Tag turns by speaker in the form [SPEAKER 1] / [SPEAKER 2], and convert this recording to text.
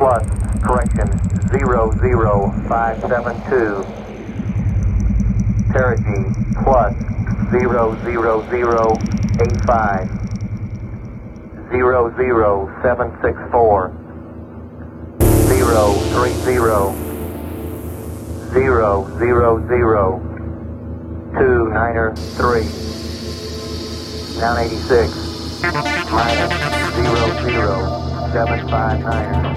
[SPEAKER 1] plus, correction, 00572. Perigee plus 00085. 00764. 030. 00029er3. Down 86. Minus 00759er.